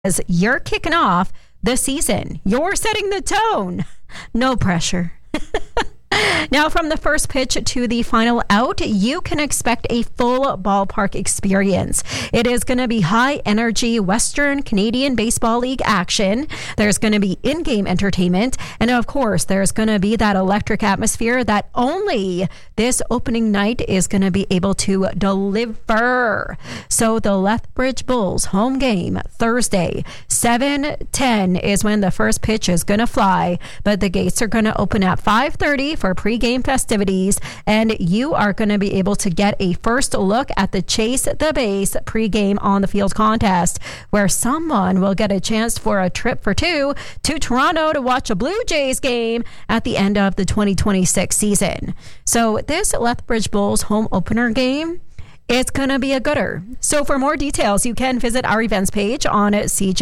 as you're kicking off the season. You're setting the tone. No pressure. Now, from the first pitch to the final out, you can expect a full ballpark experience. It is going to be high-energy Western Canadian Baseball League action. There's going to be in-game entertainment. And, of course, there's going to be that electric atmosphere that only this opening night is going to be able to deliver. So the Lethbridge Bulls home game Thursday, 7:10 is when the first pitch is going to fly. But the gates are going to open at 5:30 for pre-game festivities, and you are going to be able to get a first look at the Chase the Base pre-game on the field contest, where someone will get a chance for a trip for two to Toronto to watch a Blue Jays game at the end of the 2026 season. So this Lethbridge Bulls home opener game, it's going to be a gooder. So for more details, you can visit our events page on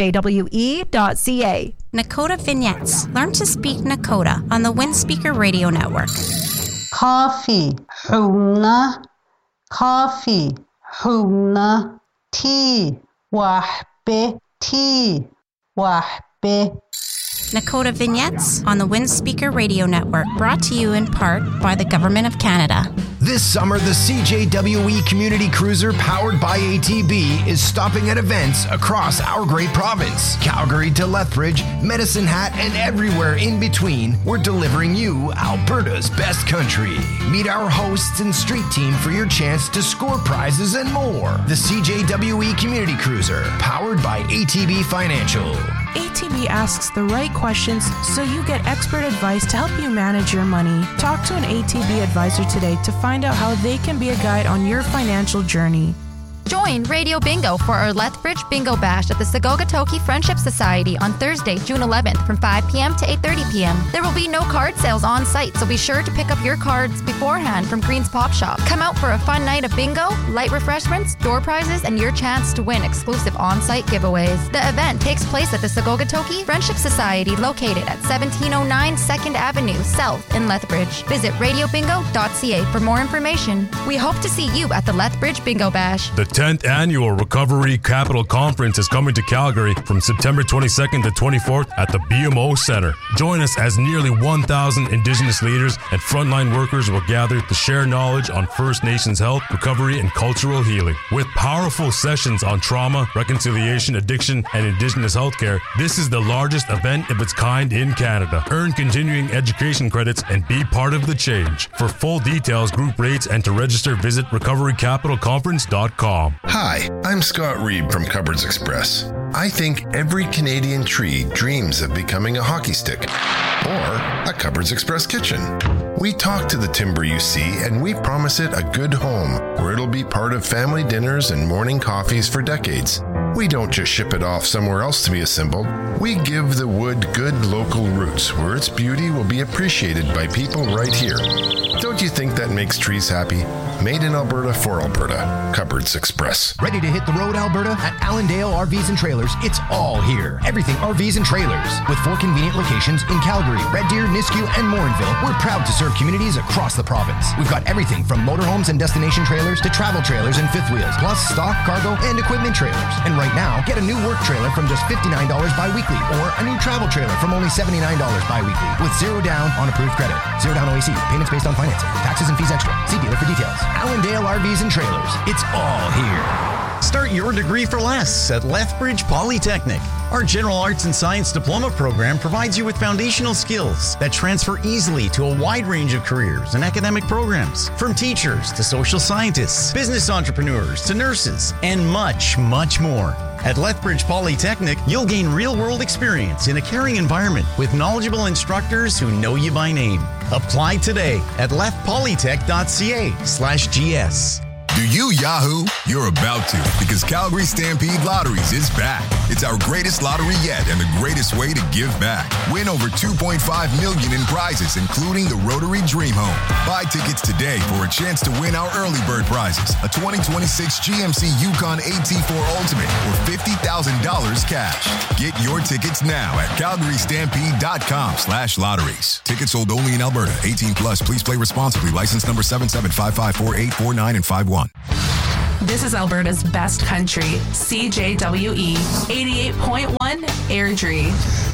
cjwe.ca. Nakota Vignettes. Learn to speak Nakota on the Windspeaker Radio Network. Coffee, huna, coffee, huna, tea, wahbe, tea, wahbe. Nakota Vignettes on the Windspeaker Radio Network, brought to you in part by the Government of Canada. This summer, the CJWE Community Cruiser, powered by ATB, is stopping at events across our great province. Calgary to Lethbridge, Medicine Hat, and everywhere in between, we're delivering you Alberta's best country. Meet our hosts and street team for your chance to score prizes and more. The CJWE Community Cruiser, powered by ATB Financial. ATB asks the right questions so you get expert advice to help you manage your money. Talk to an ATB advisor today to find out how they can be a guide on your financial journey. Join Radio Bingo for our Lethbridge Bingo Bash at the Sagogatoki Friendship Society on Thursday, June 11th from 5 p.m. to 8:30 p.m. There will be no card sales on site, so be sure to pick up your cards beforehand from Green's Pop Shop. Come out for a fun night of bingo, light refreshments, door prizes, and your chance to win exclusive on-site giveaways. The event takes place at the Sagogatoki Friendship Society, located at 1709 2nd Avenue South in Lethbridge. Visit radiobingo.ca for more information. We hope to see you at the Lethbridge Bingo Bash. The 10th Annual Recovery Capital Conference is coming to Calgary from September 22nd to 24th at the BMO Centre. Join us as nearly 1,000 Indigenous leaders and frontline workers will gather to share knowledge on First Nations health, recovery, and cultural healing. With powerful sessions on trauma, reconciliation, addiction, and Indigenous healthcare, this is the largest event of its kind in Canada. Earn continuing education credits and be part of the change. For full details, group rates, and to register, visit recoverycapitalconference.com. Hi, I'm Scott Reed from Cupboards Express. I think every Canadian tree dreams of becoming a hockey stick or a Cupboards Express kitchen. We talk to the timber you see and we promise it a good home where it'll be part of family dinners and morning coffees for decades. We don't just ship it off somewhere else to be assembled. We give the wood good local roots where its beauty will be appreciated by people right here. Don't you think that makes trees happy? Made in Alberta for Alberta. Cupboards Express. Ready to hit the road, Alberta? At Allendale RVs and Trailers, it's all here. Everything RVs and trailers. With 4 convenient locations in Calgary, Red Deer, Nisku, and Morinville, we're proud to serve communities across the province. We've got everything from motorhomes and destination trailers to travel trailers and fifth wheels, plus stock, cargo, and equipment trailers. And right now, get a new work trailer from just $59 bi-weekly or a new travel trailer from only $79 bi-weekly with zero down on approved credit. Zero down OAC. Payments based on financing. Taxes and fees extra. See dealer for details. Allendale RVs and Trailers. It's all here. Start your degree for less at Lethbridge Polytechnic. Our General Arts and Science Diploma program provides you with foundational skills that transfer easily to a wide range of careers and academic programs, from teachers to social scientists, business entrepreneurs to nurses, and much, much more. At Lethbridge Polytechnic, you'll gain real-world experience in a caring environment with knowledgeable instructors who know you by name. Apply today at lethpolytech.ca/GS. Do you Yahoo? You're about to, because Calgary Stampede Lotteries is back. It's our greatest lottery yet and the greatest way to give back. Win over $2.5 million in prizes, including the Rotary Dream Home. Buy tickets today for a chance to win our early bird prizes, a 2026 GMC Yukon AT4 Ultimate, or $50,000 cash. Get your tickets now at calgarystampede.com/lotteries. Tickets sold only in Alberta. 18 plus. Please play responsibly. License number 77554849 and 51. This is Alberta's best country, CJWE 88.1 Airdrie.